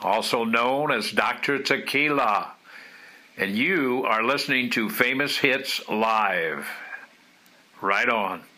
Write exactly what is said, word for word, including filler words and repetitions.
also known as Doctor Tequila, and you are listening to Famous Hits Live. Right on.